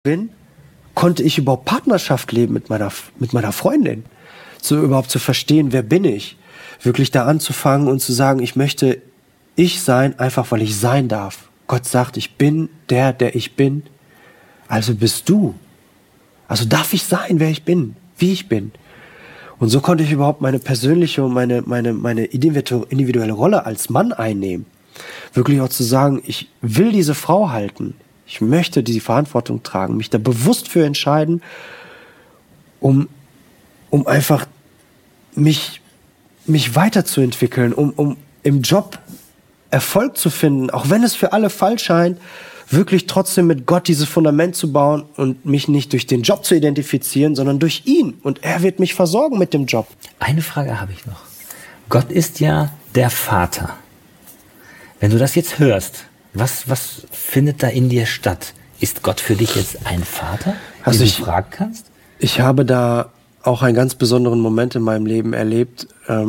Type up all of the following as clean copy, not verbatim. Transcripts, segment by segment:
bin, konnte ich überhaupt Partnerschaft leben mit meiner Freundin. Überhaupt zu verstehen, wer bin ich? Wirklich da anzufangen und zu sagen, ich möchte ich sein, einfach weil ich sein darf. Gott sagt, ich bin der ich bin. Also bist du. Also darf ich sein, wer ich bin, wie ich bin. Und so konnte ich überhaupt meine persönliche und meine individuelle Rolle als Mann einnehmen. Wirklich auch zu sagen, ich will diese Frau halten. Ich möchte diese Verantwortung tragen, mich da bewusst für entscheiden, um einfach mich weiterzuentwickeln, um im Job Erfolg zu finden, auch wenn es für alle falsch scheint, wirklich trotzdem mit Gott dieses Fundament zu bauen und mich nicht durch den Job zu identifizieren, sondern durch ihn. Und er wird mich versorgen mit dem Job. Eine Frage habe ich noch. Gott ist ja der Vater. Wenn du das jetzt hörst, was findet da in dir statt? Ist Gott für dich jetzt ein Vater, den du fragen kannst? Ich habe da auch einen ganz besonderen Moment in meinem Leben erlebt.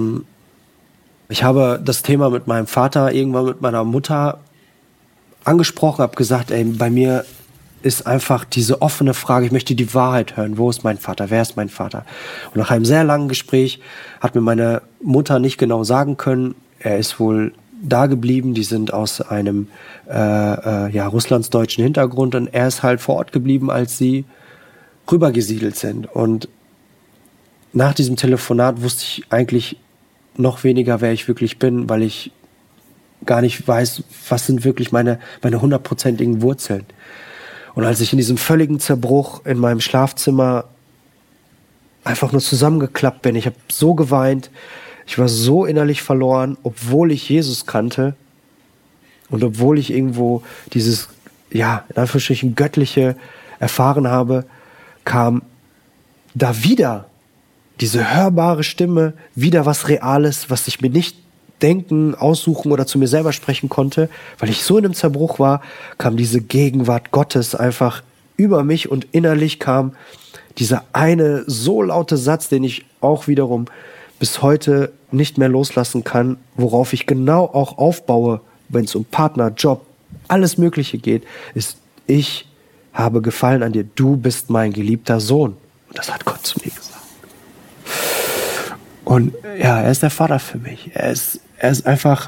Ich habe das Thema mit meinem Vater irgendwann mit meiner Mutter angesprochen, habe gesagt, bei mir ist einfach diese offene Frage, ich möchte die Wahrheit hören, wo ist mein Vater, wer ist mein Vater? Und nach einem sehr langen Gespräch hat mir meine Mutter nicht genau sagen können, er ist wohl da geblieben, die sind aus einem russlandsdeutschen Hintergrund und er ist halt vor Ort geblieben, als sie rübergesiedelt sind. Und nach diesem Telefonat wusste ich eigentlich noch weniger, wer ich wirklich bin, weil ich gar nicht weiß, was sind wirklich meine 100%igen Wurzeln. Und als ich in diesem völligen Zerbruch in meinem Schlafzimmer einfach nur zusammengeklappt bin, ich habe so geweint, ich war so innerlich verloren, obwohl ich Jesus kannte und obwohl ich irgendwo dieses, in Anführungsstrichen göttliche erfahren habe, kam da wieder diese hörbare Stimme, wieder was Reales, was ich mir nicht denken, aussuchen oder zu mir selber sprechen konnte, weil ich so in einem Zerbruch war, kam diese Gegenwart Gottes einfach über mich und innerlich kam dieser eine so laute Satz, den ich auch wiederum bis heute nicht mehr loslassen kann, worauf ich genau auch aufbaue, wenn es um Partner, Job, alles Mögliche geht, ist, ich habe Gefallen an dir, du bist mein geliebter Sohn. Und das hat Gott zu mir gesagt. Und ja, er ist der Vater für mich. Er ist einfach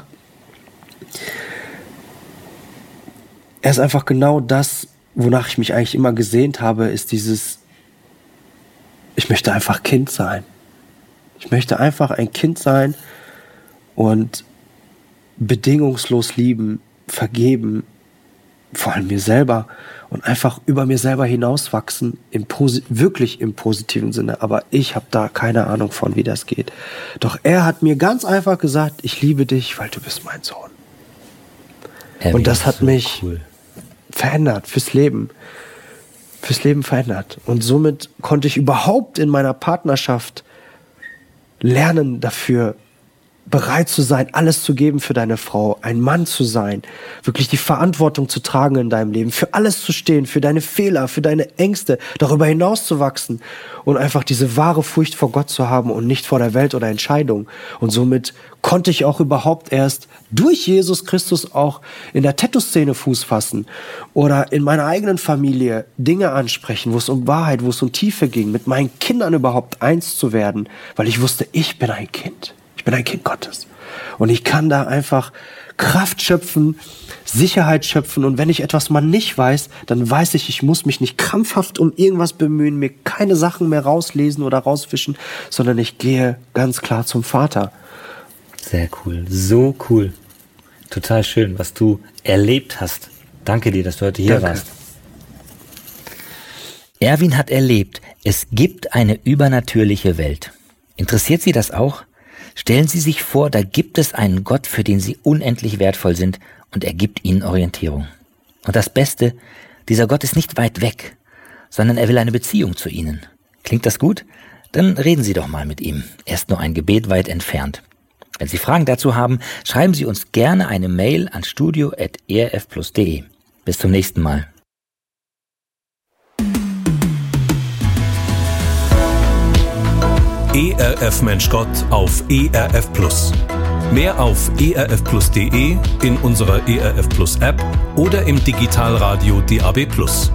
genau das, wonach ich mich eigentlich immer gesehnt habe, ist dieses, ich möchte einfach Kind sein. Ich möchte einfach ein Kind sein und bedingungslos lieben, vergeben, vor allem mir selber und einfach über mir selber hinauswachsen, wirklich im positiven Sinne. Aber ich habe da keine Ahnung von, wie das geht. Doch er hat mir ganz einfach gesagt, ich liebe dich, weil du bist mein Sohn. Und das hat mich verändert, fürs Leben verändert. Und somit konnte ich überhaupt in meiner Partnerschaft lernen, dafür bereit zu sein, alles zu geben für deine Frau, ein Mann zu sein, wirklich die Verantwortung zu tragen in deinem Leben, für alles zu stehen, für deine Fehler, für deine Ängste, darüber hinaus zu wachsen und einfach diese wahre Furcht vor Gott zu haben und nicht vor der Welt oder Entscheidung. Und somit konnte ich auch überhaupt erst durch Jesus Christus auch in der Tattoo-Szene Fuß fassen oder in meiner eigenen Familie Dinge ansprechen, wo es um Wahrheit, wo es um Tiefe ging, mit meinen Kindern überhaupt eins zu werden, weil ich wusste, ich bin ein Kind. Ich bin ein Kind Gottes. Und ich kann da einfach Kraft schöpfen, Sicherheit schöpfen. Und wenn ich etwas mal nicht weiß, dann weiß ich muss mich nicht krampfhaft um irgendwas bemühen, mir keine Sachen mehr rauslesen oder rausfischen, sondern ich gehe ganz klar zum Vater. Sehr cool. So cool. Total schön, was du erlebt hast. Danke dir, dass du heute hier warst. Erwin hat erlebt, es gibt eine übernatürliche Welt. Interessiert Sie das auch? Stellen Sie sich vor, da gibt es einen Gott, für den Sie unendlich wertvoll sind und er gibt Ihnen Orientierung. Und das Beste, dieser Gott ist nicht weit weg, sondern er will eine Beziehung zu Ihnen. Klingt das gut? Dann reden Sie doch mal mit ihm. Er ist nur ein Gebet weit entfernt. Wenn Sie Fragen dazu haben, schreiben Sie uns gerne eine Mail an studio@erfplus.de. Bis zum nächsten Mal. ERF Mensch Gott auf ERF Plus. Mehr auf erfplus.de, in unserer ERF Plus App oder im Digitalradio DAB+.